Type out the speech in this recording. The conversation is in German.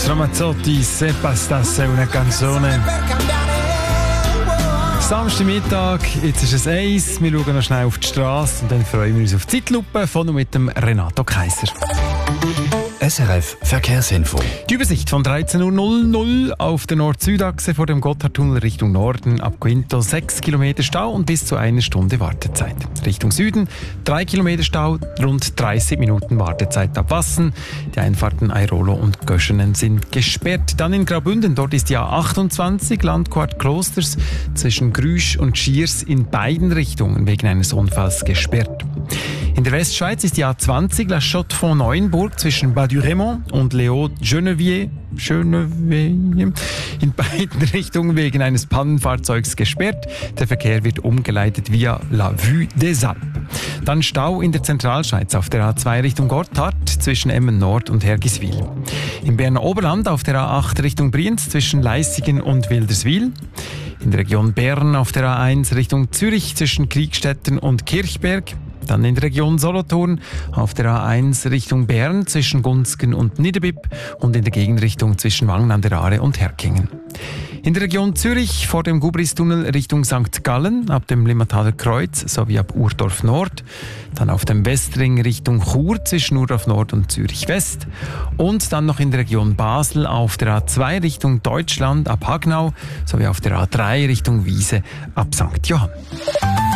Ramazzotti, Se bastasse una canzone. Samstagmittag, jetzt ist es 1. Wir schauen noch schnell auf die Straße und dann freuen wir uns auf die Zeitlupe von und mit dem Renato Kaiser. SRF Verkehrsinfo. Die Übersicht von 13.00 Uhr auf der Nord-Süd-Achse vor dem Gotthardtunnel Richtung Norden ab Quinto 6 Kilometer Stau und bis zu 1 Stunde Wartezeit. Richtung Süden 3 Kilometer Stau, rund 30 Minuten Wartezeit ab Wassen. Die Einfahrten Airolo und Göschenen sind gesperrt. Dann in Graubünden, dort ist die A28 Landquart Klosters zwischen Grüsch und Schiers in beiden Richtungen wegen eines Unfalls gesperrt. In der Westschweiz ist die A20 La Chaux-de-Fonds-Neuenburg zwischen Bas-du-Raymond und Léo-Genevier in beiden Richtungen wegen eines Pannenfahrzeugs gesperrt. Der Verkehr wird umgeleitet via La Vue des Alpes. Dann Stau in der Zentralschweiz auf der A2 Richtung Gotthard zwischen Emmen Nord und Hergiswil. Im Berner Oberland auf der A8 Richtung Brienz zwischen Leissigen und Wilderswil. In der Region Bern auf der A1 Richtung Zürich zwischen Kriegstetten und Kirchberg. Dann in der Region Solothurn auf der A1 Richtung Bern zwischen Gunzgen und Niederbipp und in der Gegenrichtung zwischen Wangen an der Aare und Herkingen. In der Region Zürich vor dem Gubristunnel Richtung St. Gallen ab dem Limmataler Kreuz sowie ab Urdorf Nord. Dann auf dem Westring Richtung Chur zwischen Urdorf Nord und Zürich West. Und dann noch in der Region Basel auf der A2 Richtung Deutschland ab Hagnau sowie auf der A3 Richtung Wiese ab St. Johann.